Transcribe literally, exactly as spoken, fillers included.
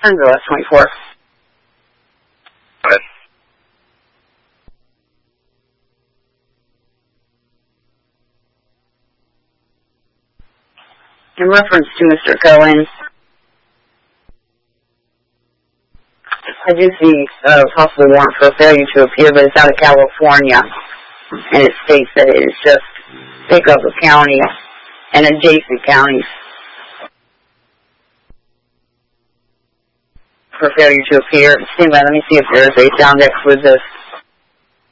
Sunville, S twenty-four. Go ahead. In reference to Mister Cohen, I do see a possible warrant for failure to appear, but it's out of California, and it states that it is just Pickup County and adjacent counties for failure to appear. Stand by, let me see if there's a sound X with this.